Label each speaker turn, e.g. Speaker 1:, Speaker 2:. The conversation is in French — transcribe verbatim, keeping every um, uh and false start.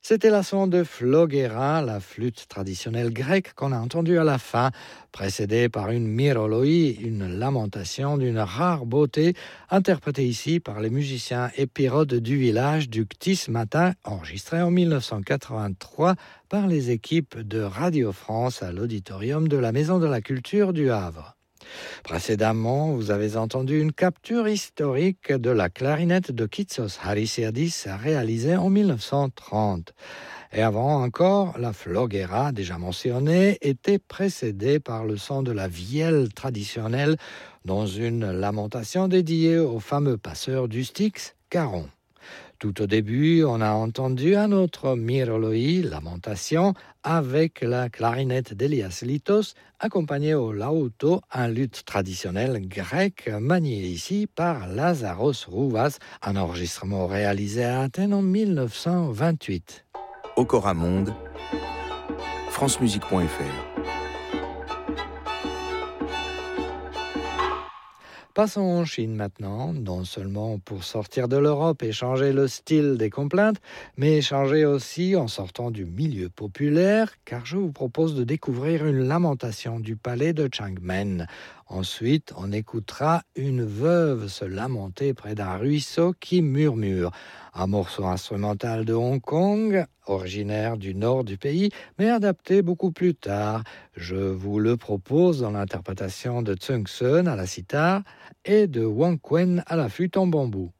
Speaker 1: C'était la son de Flogera, la flûte traditionnelle grecque qu'on a entendue à la fin, précédée par une myroloi, une lamentation d'une rare beauté, interprétée ici par les musiciens épirodes du village du Ctis Matin, enregistrée en mille neuf cent quatre-vingt-trois par les équipes de Radio France à l'auditorium de la Maison de la Culture du Havre. Précédemment, vous avez entendu une capture historique de la clarinette de Kitsos Harisiadis réalisée en mille neuf cent trente. Et avant encore, la Flogera, déjà mentionnée, était précédée par le son de la vielle traditionnelle dans une lamentation dédiée au fameux passeur du Styx, Charon. Tout au début, on a entendu un autre myroloi, lamentation, avec la clarinette d'Elias Litos, accompagné au lauto, un luth traditionnel grec manié ici par Lazaros Rouvas, un enregistrement réalisé à Athènes en mille neuf cent vingt-huit.
Speaker 2: Okora Monde, francemusique point f r.
Speaker 1: Passons en Chine maintenant, non seulement pour sortir de l'Europe et changer le style des complaintes, mais changer aussi en sortant du milieu populaire, car je vous propose de découvrir une lamentation du palais de Changmen. Ensuite, on écoutera une veuve se lamenter près d'un ruisseau qui murmure. Un morceau instrumental de Hong Kong, originaire du nord du pays, mais adapté beaucoup plus tard. Je vous le propose dans l'interprétation de Tsung Sun à la sitar et de Wang Quen à la flûte en bambou.